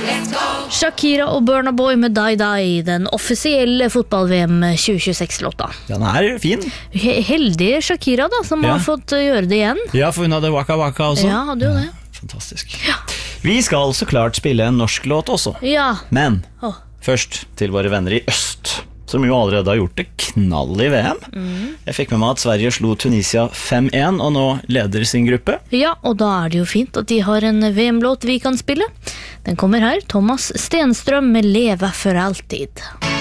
Shakira og Burna Boy med Die Die, den offisielle fotball-VM 2026-låta. Den fin. Heldige Shakira da, som har fått gjøre det igjen. Ja, for hun hadde Waka Waka også. Ja, hadde jo det. Fantastisk. Vi skal så klart spille en norsk låt også. Ja. Men først til våre venner i øst, som jo allerede har gjort det knall i VM. Jeg fikk med meg at Sverige slo Tunisia 5-1, og nå leder sin gruppe. Ja, og da er det jo fint at de har en VM-låt vi kan spille. Den kommer her, Thomas Stenstrøm med Leve for alltid.